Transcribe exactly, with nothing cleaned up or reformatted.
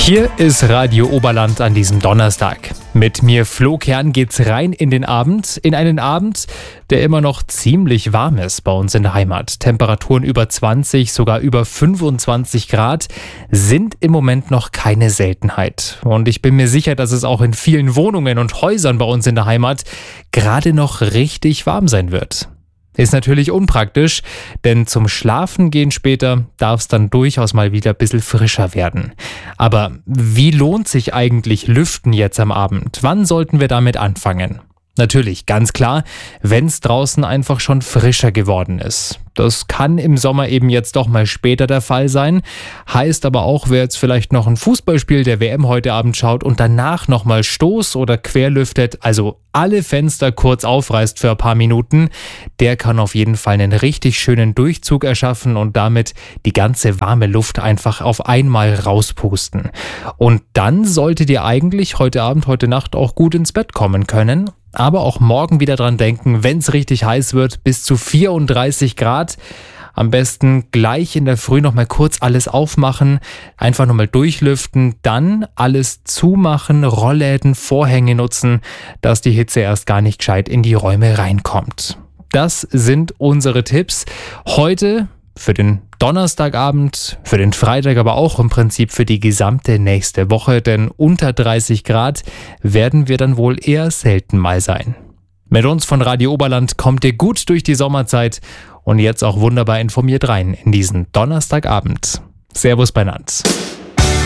Hier ist Radio Oberland an diesem Donnerstag. Mit mir Flo Kern geht's rein in den Abend, in einen Abend, der immer noch ziemlich warm ist bei uns in der Heimat. Temperaturen über zwanzig, sogar über fünfundzwanzig Grad sind im Moment noch keine Seltenheit. Und ich bin mir sicher, dass es auch in vielen Wohnungen und Häusern bei uns in der Heimat gerade noch richtig warm sein wird. Ist natürlich unpraktisch, denn zum Schlafen gehen später darf es dann durchaus mal wieder ein bisschen frischer werden. Aber wie lohnt sich eigentlich Lüften jetzt am Abend? Wann sollten wir damit anfangen? Natürlich, ganz klar, wenn es draußen einfach schon frischer geworden ist. Das kann im Sommer eben jetzt doch mal später der Fall sein. Heißt aber auch, wer jetzt vielleicht noch ein Fußballspiel der W M heute Abend schaut und danach nochmal Stoß- oder querlüftet, also alle Fenster kurz aufreißt für ein paar Minuten, der kann auf jeden Fall einen richtig schönen Durchzug erschaffen und damit die ganze warme Luft einfach auf einmal rauspusten. Und dann solltet ihr eigentlich heute Abend, heute Nacht auch gut ins Bett kommen können. Aber auch morgen wieder dran denken, wenn es richtig heiß wird, bis zu vierunddreißig Grad. Am besten gleich in der Früh nochmal kurz alles aufmachen, einfach nochmal durchlüften, dann alles zumachen, Rollläden, Vorhänge nutzen, dass die Hitze erst gar nicht gescheit in die Räume reinkommt. Das sind unsere Tipps heute für den Donnerstagabend, für den Freitag, aber auch im Prinzip für die gesamte nächste Woche, denn unter dreißig Grad werden wir dann wohl eher selten mal sein. Mit uns von Radio Oberland kommt ihr gut durch die Sommerzeit und jetzt auch wunderbar informiert rein in diesen Donnerstagabend. Servus beinand.